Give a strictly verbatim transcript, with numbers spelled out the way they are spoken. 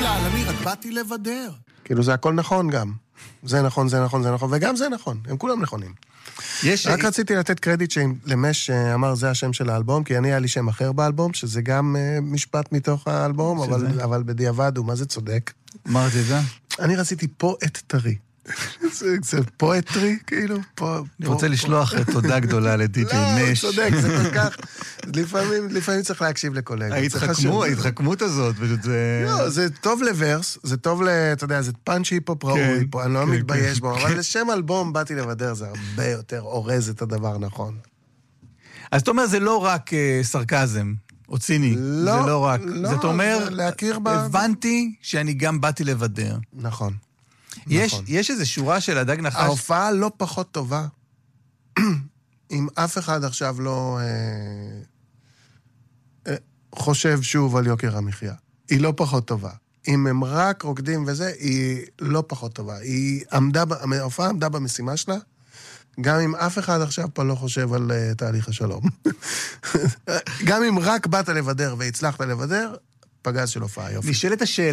בכלל, אני רק באתי לבדר. כאילו זה הכל נכון גם. זה נכון, זה נכון, זה נכון, וגם זה נכון. הם כולם נכונים. יש... רק רציתי לתת קרדיט למש שאמר זה השם של האלבום, כי אני היה לי שם אחר באלבום, שזה גם משפט מתוך האלבום, אבל, אבל בדיעבד הוא מה זה צודק. אמרתי את זה? אני רציתי פואט טרי. זה פואטרי, כאילו, פה... אני רוצה לשלוח תודה גדולה לדי-ג'יי מש. לא, צודק, זה כל כך... לפעמים צריך להקשיב לקולגות. ההתחכמות הזאת, פשוט זה... לא, זה טוב לוורס, זה טוב ל... אתה יודע, זה פאנץ' היפ-הופ ראוי פה, אני לא מתבייש בו, אבל לשם אלבום באתי לבדר, זה הרבה יותר אורז את הדבר נכון. אז אתה אומר, זה לא רק סרקזם, או ציני, זה לא רק. זאת אומר, הבנתי שאני גם באתי לבדר. נכון. יש, יש איזו שורה של הדג נחש... ההופעה לא פחות טובה. אם אף אחד עכשיו לא אה, אה, חושב שוב על יוקר המחיה. היא לא פחות טובה. אם הם רק רוקדים וזה, היא לא פחות טובה. היא עמדה, ההופעה עמדה במשימה שלה, גם אם אף אחד עכשיו פה לא חושב על uh, תהליך השלום. גם אם רק באת לבדר והצלחת לבדר, פגז של הופעה, יופי. נשאלת השאלה,